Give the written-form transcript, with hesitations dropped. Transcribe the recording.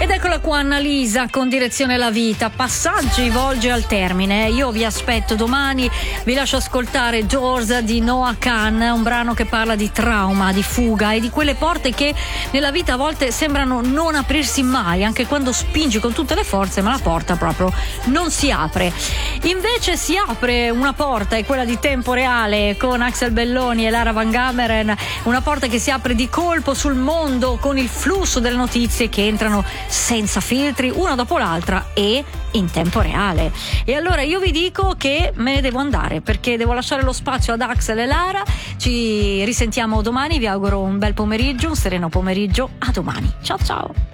Ed eccola qua Annalisa con Direzione la Vita, passaggi volge al termine. Io vi aspetto domani, vi lascio ascoltare Doors di Noah Khan, un brano che parla di trauma, di fuga e di quelle porte che nella vita a volte sembrano non aprirsi mai, anche quando spingi con tutte le forze, ma la porta proprio non si apre. Invece si apre una porta, è quella di Tempo Reale con Axel Belloni e Lara Van Gameren, una porta che si apre di colpo sul mondo con il flusso delle notizie che entrano senza filtri, una dopo l'altra e in tempo reale. E allora io vi dico che me ne devo andare perché devo lasciare lo spazio ad Axel e Lara. Ci risentiamo domani, vi auguro un bel pomeriggio, un sereno pomeriggio, a domani, ciao ciao.